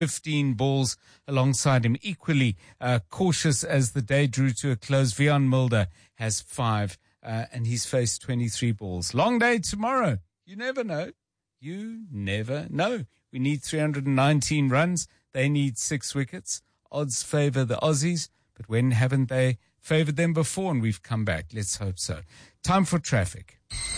15 balls alongside him. Equally cautious as the day drew to a close, Vion Mulder has 5, and he's faced 23 balls. Long day tomorrow. You never know. You never know. We need 319 runs. They need 6 wickets. Odds favour the Aussies, but when haven't they favoured them before? And we've come back. Let's hope so. Time for traffic.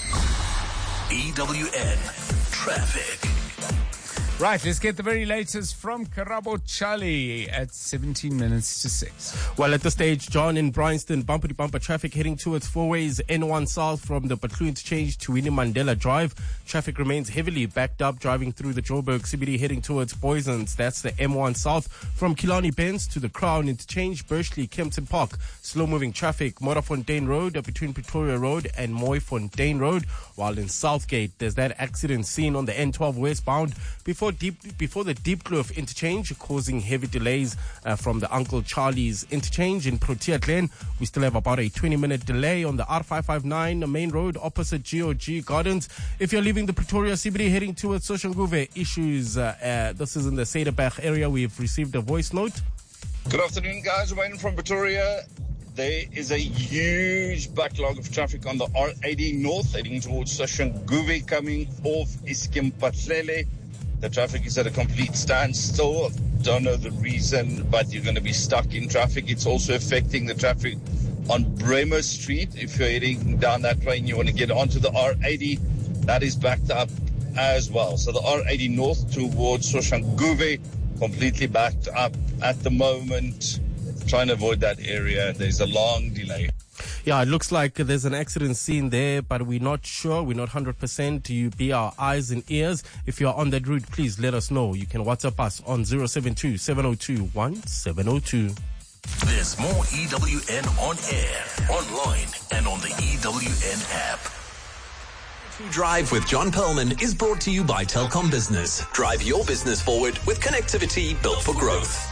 EWN Traffic. Right, let's get the very latest from Karabo Charlie at 17 minutes to 6. Well, at this stage, John, in Bryanston, bumper-to-bumper traffic heading towards four-ways N1 South from the Batlu interchange to Winnie Mandela Drive. Traffic remains heavily backed up driving through the Joburg CBD heading towards Boysons. That's the M1 South from Killarney Benz to the Crown interchange, Bursley, Kempton Park. Slow-moving traffic, Morafontein Road between Pretoria Road and Mooifontein Road. While in Southgate, there's that accident seen on the N12 westbound before the Diepkloof interchange, causing heavy delays from the Uncle Charlie's interchange in Protea Glen. We still have about a 20-minute delay on the R559 main road opposite GOG Gardens. If you're leaving the Pretoria CBD heading towards Soshanguve, issues. This is in the Cederberg area. We've received a voice note. Good afternoon, guys. Wayne from Pretoria. There is a huge backlog of traffic on the R80 North heading towards Soshanguve coming off Iskimpatlele. The traffic is at a complete standstill. Don't know the reason, but you're going to be stuck in traffic. It's also affecting the traffic on Bremer Street. If you're heading down that way and you want to get onto the R80, that is backed up as well. So the R80 North towards Soshanguve, completely backed up at the moment. Trying to avoid that area. There's a long delay. Yeah, it looks like there's an accident scene there, but we're not sure. We're not 100%. You be our eyes and ears. If you're on that route, please let us know. You can WhatsApp us on 072-702-1702. There's more EWN on air, online, and on the EWN app. Drive with John Perlman is brought to you by Telkom Business. Drive your business forward with connectivity built for growth.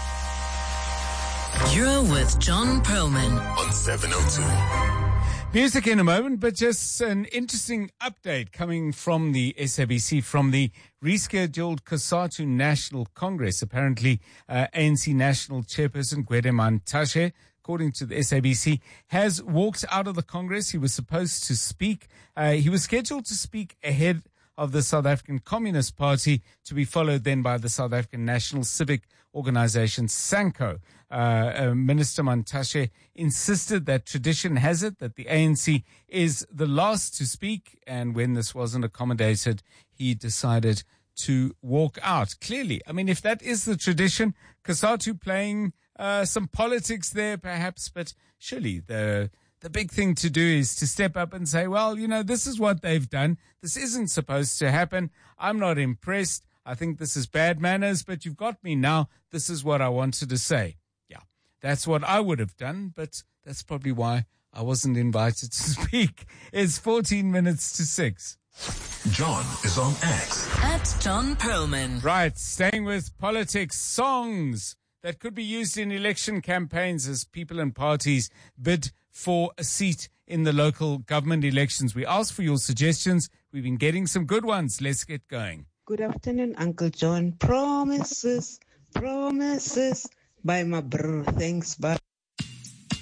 You're with John Perlman on 702. Music in a moment, but just an interesting update coming from the SABC, from the rescheduled COSATU National Congress. Apparently, ANC National Chairperson Gwede Mantashe, according to the SABC, has walked out of the Congress. He was supposed to speak. He was scheduled to speak ahead of the South African Communist Party, to be followed then by the South African National Civic Organization, SANCO. Minister Mantashe insisted that tradition has it that the ANC is the last to speak, and when this wasn't accommodated, he decided to walk out. Clearly, I mean, if that is the tradition, COSATU playing some politics there perhaps, but surely the big thing to do is to step up and say, well, you know, this is what they've done. This isn't supposed to happen. I'm not impressed. I think this is bad manners, but you've got me now. This is what I wanted to say. Yeah, that's what I would have done, but that's probably why I wasn't invited to speak. It's 14 minutes to 6. John is on X. at John Perlman. Right, staying with politics, songs that could be used in election campaigns as people and parties bid for a seat in the local government elections. We asked for your suggestions. We've been getting some good ones. Let's get going. Good afternoon, Uncle John. Promises, promises by my bro. Thanks, bye.